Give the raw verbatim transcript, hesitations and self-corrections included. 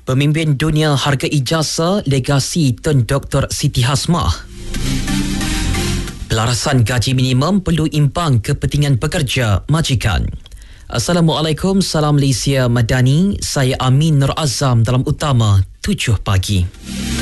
Pemimpin dunia harga ijazah legasi Tun Doktor Siti Hasmah. Pelarasan gaji minimum perlu imbang kepentingan pekerja majikan. Assalamualaikum, salam Malaysia Madani. Saya Amin Nur Azam dalam utama tujuh pagi.